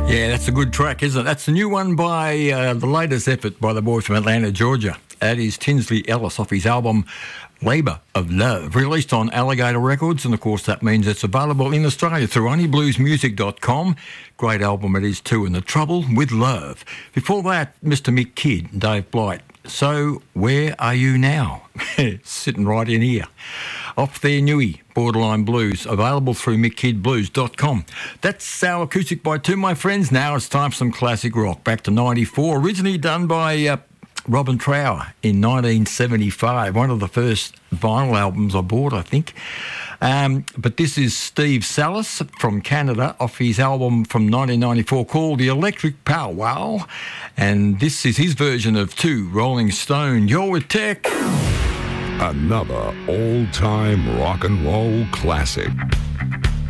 Yeah, that's a good track, isn't it? That's the new one by the latest effort by the boy from Atlanta, Georgia. That is Tinsley Ellis off his album Labour of Love, released on Alligator Records, and of course that means it's available in Australia through honeybluesmusic.com. Great album it is too, and The Trouble with Love. Before that, Mr. Mick Kidd, Dave Blight. So Where Are You Now? Sitting right in here. Off their newie, Borderline Blues, available through mickiddblues.com. That's our acoustic by two, my friends. Now it's time for some classic rock. Back to 94, originally done by Robin Trower in 1975. One of the first vinyl albums I bought, I think. But this is Steve Salis from Canada off his album from 1994 called The Electric Powwow. And this is his version of Two Rolling Stone. You're with Tech. Another old-time rock and roll classic.